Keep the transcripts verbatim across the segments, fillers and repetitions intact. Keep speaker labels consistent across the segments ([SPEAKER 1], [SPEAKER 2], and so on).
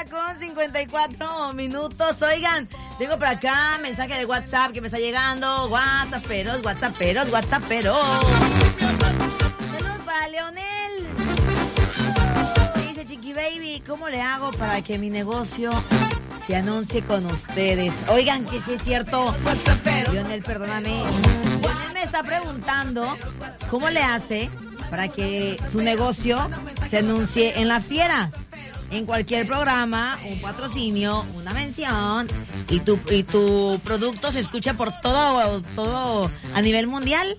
[SPEAKER 1] una con cincuenta y cuatro minutos. Oigan, tengo por acá mensaje de WhatsApp que me está llegando. WhatsApperos, WhatsApperos, WhatsApperos. Saludos para Leonel. Me dice Chiqui Baby, ¿cómo le hago para que mi negocio se anuncie con ustedes? Oigan, que sí es cierto. Leonel, perdóname. Leonel me está preguntando cómo le hace para que su negocio se anuncie en La Fiera, en cualquier programa, un patrocinio, una mención, y tu y tu producto se escucha por todo, todo a nivel mundial.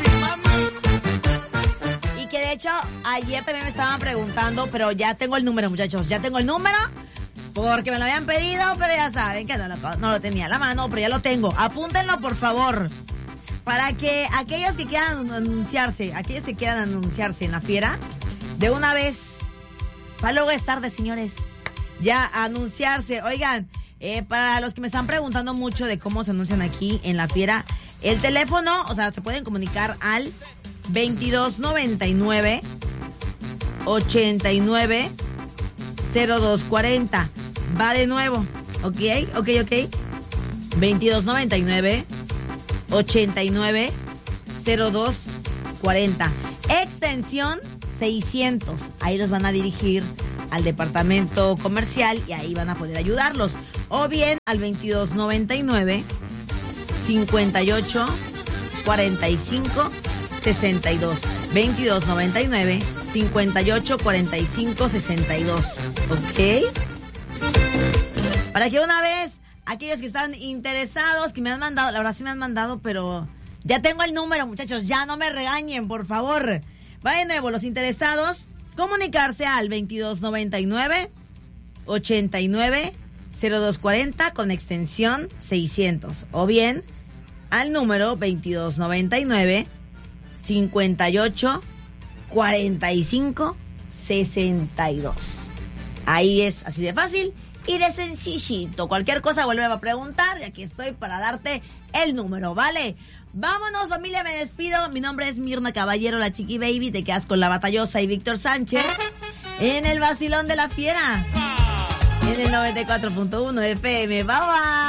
[SPEAKER 1] Y que de hecho, ayer también me estaban preguntando, pero ya tengo el número, muchachos, ya tengo el número, porque me lo habían pedido, pero ya saben que no lo, no lo tenía a la mano, pero ya lo tengo. Apúntenlo, por favor. Para que aquellos que quieran anunciarse, aquellos que quieran anunciarse en La Fiera, de una vez, para luego es tarde, señores, ya anunciarse. Oigan, eh, para los que me están preguntando mucho de cómo se anuncian aquí en La Fiera, el teléfono, o sea, se pueden comunicar al veintidós noventa y nueve, ochenta y nueve, cero dos cuarenta. Va de nuevo, ¿ok? ¿Ok, ok? veintidós noventa y nueve, ochenta y nueve, cero dos cuarenta. Extensión seiscientos. Ahí los van a dirigir al departamento comercial y ahí van a poder ayudarlos. O bien al veintidós noventa y nueve, cincuenta y ocho, cuarenta y cinco, sesenta y dos. veintidós noventa y nueve, cincuenta y ocho, cuarenta y cinco, sesenta y dos. ¿Ok? Para que una vez aquellos que están interesados, que me han mandado, la verdad sí me han mandado, pero ya tengo el número, muchachos, ya no me regañen, por favor. Va de nuevo, los interesados, comunicarse al veintidós noventa y nueve, ochenta y nueve, cero dos cuarenta con extensión seiscientos. O bien al número veintidós noventa y nueve, cincuenta y ocho, cuarenta y cinco, sesenta y dos. Ahí es así de fácil y de sencillito. Cualquier cosa vuelve a preguntar y aquí estoy para darte el número, ¿vale? Vámonos, familia, me despido. Mi nombre es Mirna Caballero, la Chiqui Baby. Te quedas con la Batallosa y Víctor Sánchez en el vacilón de La Fiera en el noventa y cuatro punto uno F M. Bye bye.